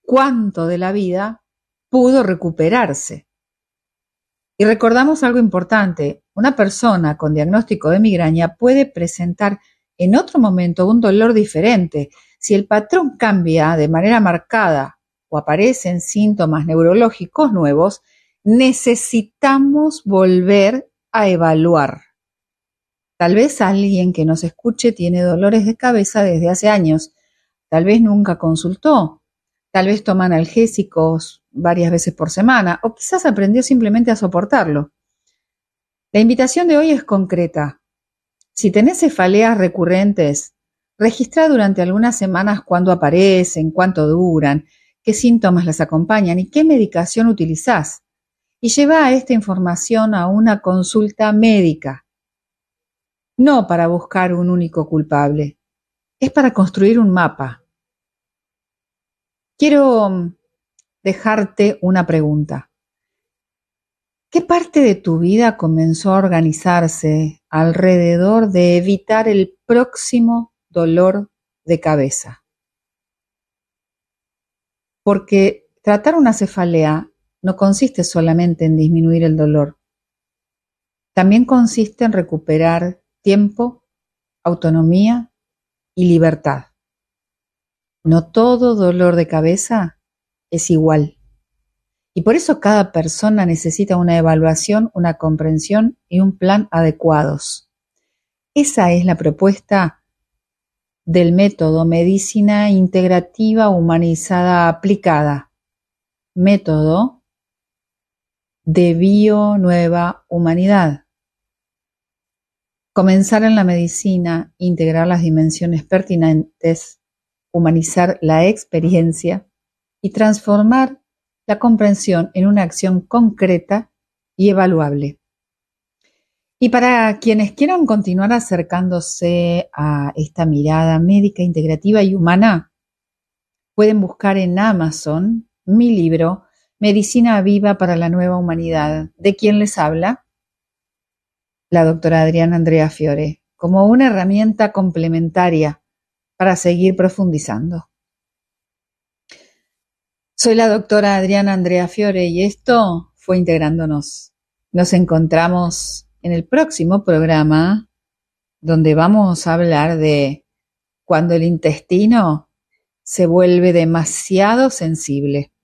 cuánto de la vida pudo recuperarse. Y recordamos algo importante, una persona con diagnóstico de migraña puede presentar en otro momento un dolor diferente. Si el patrón cambia de manera marcada o aparecen síntomas neurológicos nuevos, necesitamos volver a evaluar. Tal vez alguien que nos escuche tiene dolores de cabeza desde hace años, tal vez nunca consultó, tal vez toma analgésicos varias veces por semana o quizás aprendió simplemente a soportarlo. La invitación de hoy es concreta. Si tenés cefaleas recurrentes, registra durante algunas semanas cuándo aparecen, cuánto duran, qué síntomas las acompañan y qué medicación utilizás. Y lleva esta información a una consulta médica. No para buscar un único culpable, es para construir un mapa. Quiero dejarte una pregunta. ¿Qué parte de tu vida comenzó a organizarse alrededor de evitar el próximo dolor de cabeza? Porque tratar una cefalea no consiste solamente en disminuir el dolor. También consiste en recuperar tiempo, autonomía y libertad. No todo dolor de cabeza es igual. Y por eso cada persona necesita una evaluación, una comprensión y un plan adecuados. Esa es la propuesta del método Medicina Integrativa Humanizada Aplicada. Método de Bio-Nueva Humanidad. Comenzar en la medicina, integrar las dimensiones pertinentes, humanizar la experiencia y transformar la comprensión en una acción concreta y evaluable. Y para quienes quieran continuar acercándose a esta mirada médica, integrativa y humana, pueden buscar en Amazon mi libro Medicina Viva para la Nueva Humanidad. ¿De quién les habla? La doctora Adriana Andrea Fiore, como una herramienta complementaria para seguir profundizando. Soy la doctora Adriana Andrea Fiore y esto fue Integrándonos. Nos encontramos en el próximo programa donde vamos a hablar de cuando el intestino se vuelve demasiado sensible.